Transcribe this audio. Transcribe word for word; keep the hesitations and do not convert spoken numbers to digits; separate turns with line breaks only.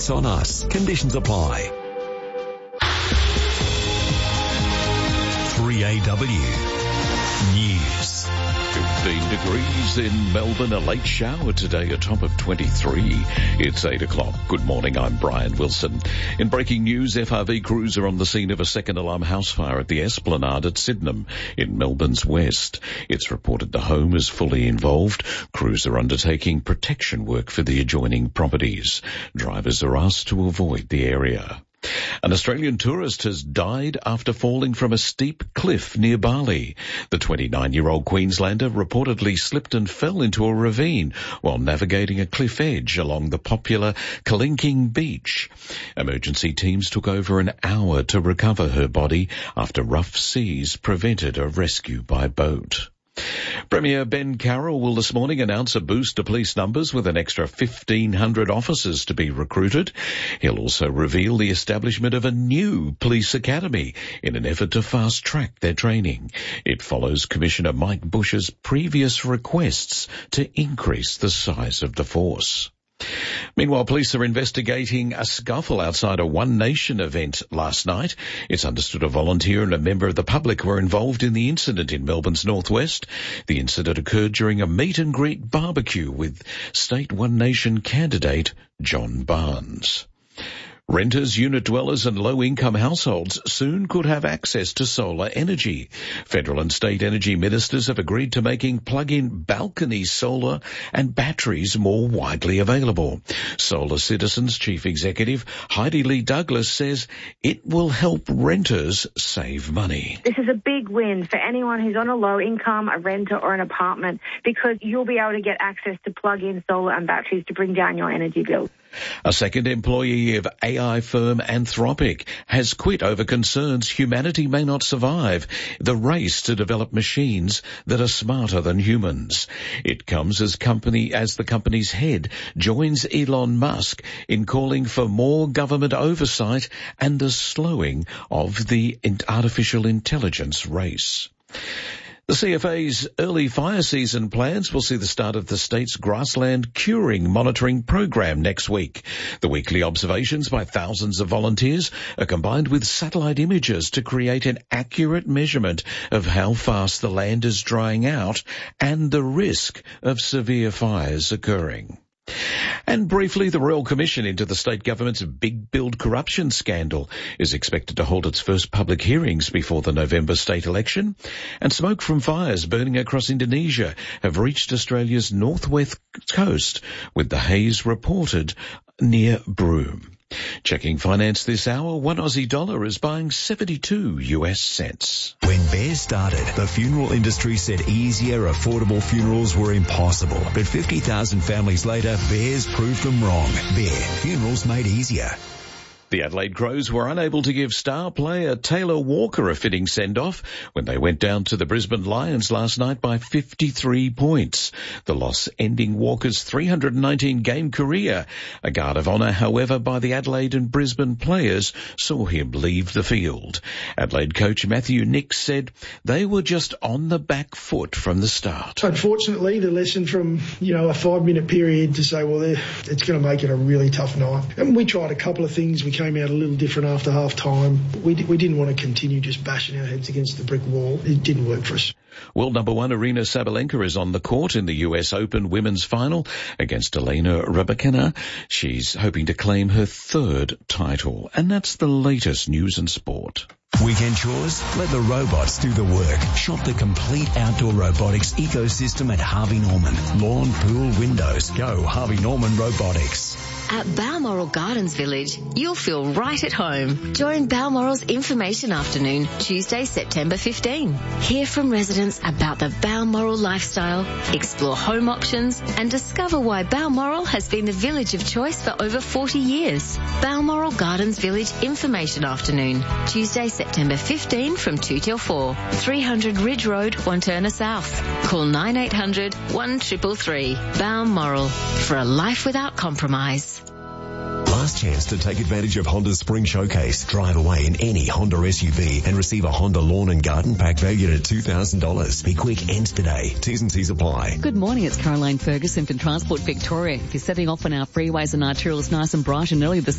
It's on us. Conditions apply. three A W News.
fifteen degrees in Melbourne, a late shower today, a top of twenty-three. It's eight o'clock. Good morning, I'm Brian Wilson. In breaking news, F R V crews are on the scene of a second alarm house fire at the Esplanade at Sydenham in Melbourne's west. It's reported the home is fully involved. Crews are undertaking protection work for the adjoining properties. Drivers are asked to avoid the area. An Australian tourist has died after falling from a steep cliff near Bali. The twenty-nine-year-old Queenslander reportedly slipped and fell into a ravine while navigating a cliff edge along the popular Kalinking Beach. Emergency teams took over an hour to recover her body after rough seas prevented a rescue by boat. Premier Ben Carroll will this morning announce a boost to police numbers with an extra fifteen hundred officers to be recruited. He'll also reveal the establishment of a new police academy in an effort to fast-track their training. It follows Commissioner Mike Bush's previous requests to increase the size of the force. Meanwhile, police are investigating a scuffle outside a One Nation event last night. It's understood a volunteer and a member of the public were involved in the incident in Melbourne's northwest. The incident occurred during a meet and greet barbecue with State One Nation candidate John Barnes. Renters, unit dwellers and low-income households soon could have access to solar energy. Federal and state energy ministers have agreed to making plug-in balcony solar and batteries more widely available. Solar Citizens Chief Executive Heidi Lee Douglas says it will help renters save money.
This is a big win for anyone who's on a low income, a renter or an apartment, because you'll be able to get access to plug-in solar and batteries to bring down your energy bills.
A second employee of A I firm Anthropic has quit over concerns humanity may not survive the race to develop machines that are smarter than humans. It comes as company as the company's head joins Elon Musk in calling for more government oversight and the slowing of the artificial intelligence race. The C F A's early fire season plans will see the start of the state's grassland curing monitoring program next week. The weekly observations by thousands of volunteers are combined with satellite images to create an accurate measurement of how fast the land is drying out and the risk of severe fires occurring. And briefly, the Royal Commission into the state government's big build corruption scandal is expected to hold its first public hearings before the November state election. And smoke from fires burning across Indonesia have reached Australia's northwest coast, with the haze reported near Broome. Checking finance this hour, one Aussie dollar is buying seventy-two U S cents.
When Bear started, the funeral industry said easier, affordable funerals were impossible. But fifty thousand families later, Bear's proved them wrong. Bear, funerals made easier.
The Adelaide Crows were unable to give star player Taylor Walker a fitting send-off when they went down to the Brisbane Lions last night by fifty-three points. The loss ending Walker's three hundred nineteen game career. A guard of honour, however, by the Adelaide and Brisbane players saw him leave the field. Adelaide coach Matthew Nix said they were just on the back foot from the start.
Unfortunately, the lesson from, you know, a five-minute period to say, well, it's going to make it a really tough night. And we tried a couple of things. We came out a little different after half time. We, we didn't want to continue just bashing our heads against the brick wall. It didn't work for us.
World number one Aryna Sabalenka is on the court in the U S Open women's final against Elena Rybakina. She's hoping to claim her third title. And that's the latest news and sport.
Weekend chores? Let the robots do the work. Shop the complete outdoor robotics ecosystem at Harvey Norman. Lawn, pool, windows. Go Harvey Norman Robotics.
At Balmoral Gardens Village, you'll feel right at home. Join Balmoral's Information Afternoon, Tuesday, September fifteenth. Hear from residents about the Balmoral lifestyle, explore home options, and discover why Balmoral has been the village of choice for over forty years. Balmoral Gardens Village Information Afternoon, Tuesday, September fifteenth from two till four. three hundred Ridge Road, Wanturna South. Call nine eight hundred, one three three three. Balmoral, for a life without compromise.
Last chance to take advantage of Honda's Spring Showcase. Drive away in any Honda S U V and receive a Honda Lawn and Garden Pack valued at two thousand dollars. Be quick, ends today. T's and C's apply.
Good morning, it's Caroline Ferguson from Transport Victoria. If you're setting off on our freeways and arterials nice and bright and early this